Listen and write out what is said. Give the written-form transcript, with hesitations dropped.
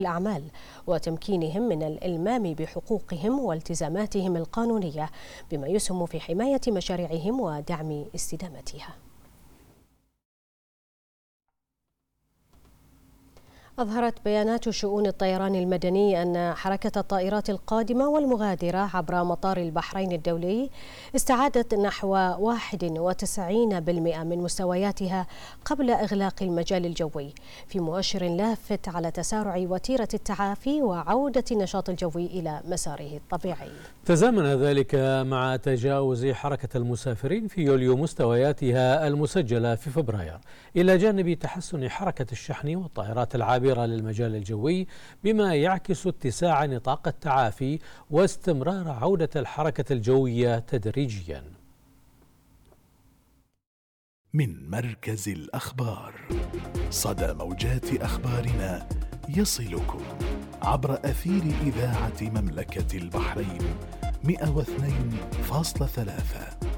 الأعمال وتمكينهم من الإلمام بحقوقهم والتزاماتهم القانونية، بما يسهم في حماية مشاريعهم ودعم استدامتها. أظهرت بيانات شؤون الطيران المدني أن حركة الطائرات القادمة والمغادرة عبر مطار البحرين الدولي استعادت نحو 91% من مستوياتها قبل إغلاق المجال الجوي، في مؤشر لافت على تسارع وتيرة التعافي وعودة النشاط الجوي إلى مساره الطبيعي. تزامن ذلك مع تجاوز حركة المسافرين في يوليو مستوياتها المسجلة في فبراير، إلى جانب تحسن حركة الشحن والطائرات العابرة للمجال الجوي، بما يعكس اتساع نطاق التعافي واستمرار عودة الحركة الجوية تدريجيا. من مركز الأخبار، صدى موجات أخبارنا يصلكم عبر أثير إذاعة مملكة البحرين 102.3.